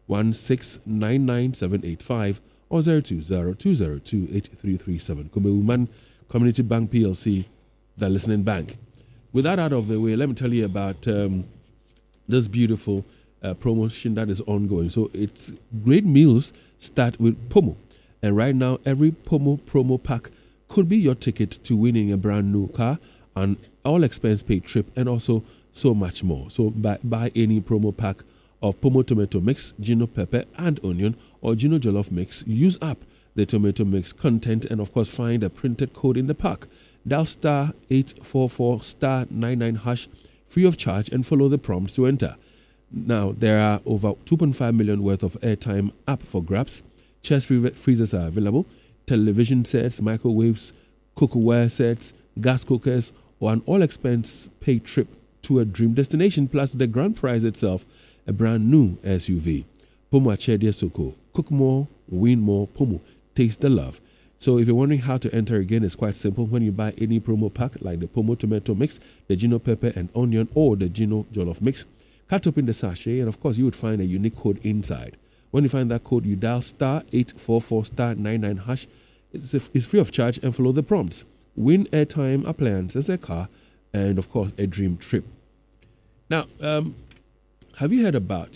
016999785 or 020-202-8337. Kume Community Bank PLC, the listening bank. With that out of the way, let me tell you about this beautiful promotion that is ongoing. So it's great meals start with Pomo. And right now, every Pomo promo pack could be your ticket to winning a brand new car, an all expense paid trip, and also so much more. So buy any promo pack of Pomo tomato mix, Gino pepper and onion, or Gino jollof mix. Use up the tomato mix content and of course find a printed code in the pack. Dial star 844 star 99 hash free of charge and follow the prompts to enter. Now there are over 2.5 million worth of airtime up for grabs. Chest freezers are available. Television sets, microwaves, cookware sets, gas cookers, or an all-expense paid trip to a dream destination, plus the grand prize itself, a brand new SUV. Pomo Achedia Soko. Cook more, win more, Pomo. Taste the love. So if you're wondering how to enter again, it's quite simple. When you buy any promo pack, like the Pomo tomato mix, the Gino pepper and onion, or the Gino jollof mix, cut open the sachet, and of course you would find a unique code inside. When you find that code, you dial star 844 star 99 hash. It's free of charge and follow the prompts. Win airtime, appliances, a car, and of course a dream trip. Now, have you heard about,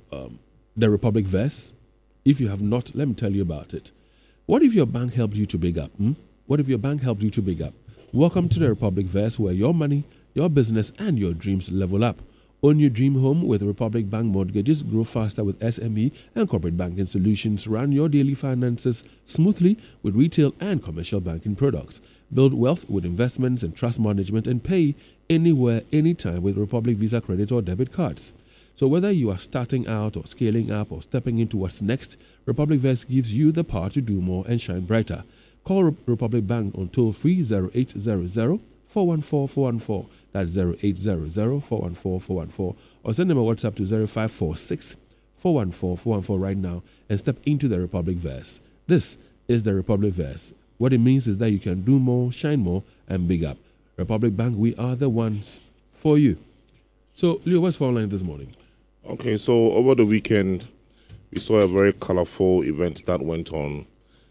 the Republic Verse? If you have not, let me tell you about it. What if your bank helped you to big up? What if your bank helped you to big up? Welcome to the Republic Verse, where your money, your business, and your dreams level up. Own your dream home with Republic Bank mortgages. Grow faster with SME and corporate banking solutions. Run your daily finances smoothly with retail and commercial banking products. Build wealth with investments and trust management, and pay anywhere, anytime with Republic Visa credit or debit cards. So whether you are starting out or scaling up or stepping into what's next, Republic Verse gives you the power to do more and shine brighter. Call Republic Bank on toll-free 0800 414 414. That's 0800 414 414. Or send them a WhatsApp to 0546 414 414 right now and step into the Republic Verse. This is the Republic Verse. What it means is that you can do more, shine more, and big up. Republic Bank, we are the ones for you. So, Leo, what's for online this morning? Okay, so over the weekend, we saw a very colorful event that went on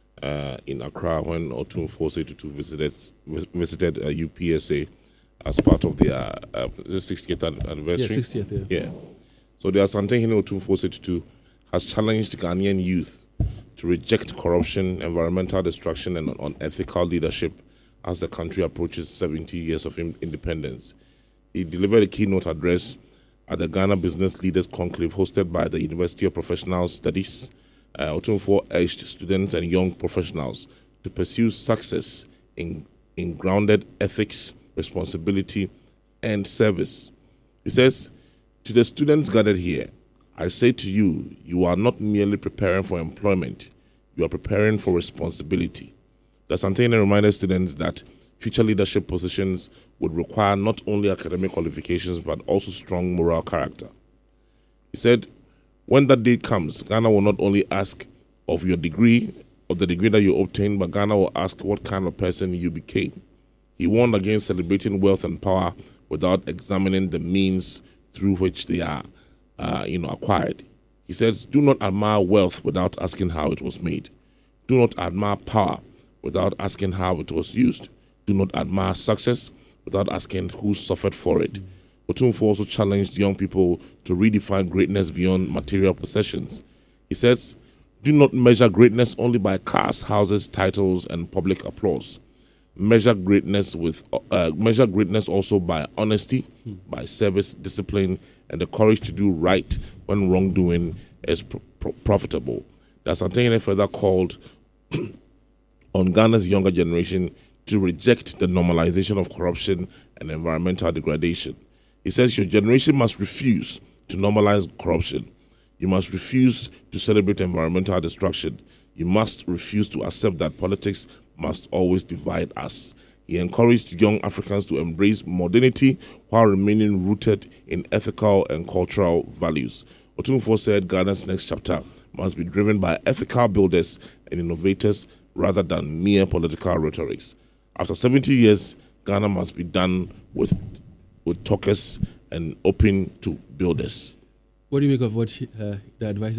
in Accra when Otumfuo Osei-Tutu visited UPSA as part of their 60th anniversary. Yeah, 60th, yeah. So the Asante Hene Otumfuo Osei-Tutu has challenged Ghanaian youth to reject corruption, environmental destruction, and unethical leadership as the country approaches 70 years of independence. He delivered a keynote address at the Ghana Business Leaders Conclave hosted by the University of Professional Studies. Otumfuo urged students and young professionals to pursue success in grounded ethics, responsibility, and service. He says, "To the students gathered here, I say to you, you are not merely preparing for employment, you are preparing for responsibility." The Asante reminded students that future leadership positions would require not only academic qualifications but also strong moral character. He said, when that day comes, Ghana will not only ask of your degree, of the degree that you obtained, but Ghana will ask what kind of person you became. He warned against celebrating wealth and power without examining the means through which they are acquired. He says, do not admire wealth without asking how it was made. Do not admire power without asking how it was used. Do not admire success without asking who suffered for it. Otumfuo also challenged young people to redefine greatness beyond material possessions. He says, do not measure greatness only by cars, houses, titles, and public applause. Measure greatness also by honesty, by service, discipline, and the courage to do right when wrongdoing is profitable. The Asante further called on Ghana's younger generation to reject the normalization of corruption and environmental degradation. He says your generation must refuse to normalize corruption. You must refuse to celebrate environmental destruction. You must refuse to accept that politics must always divide us. He encouraged young Africans to embrace modernity while remaining rooted in ethical and cultural values. Otumfuo said Ghana's next chapter must be driven by ethical builders and innovators rather than mere political rhetorics. After 70 years, Ghana must be done with talkers and open to builders. What do you make of what the advice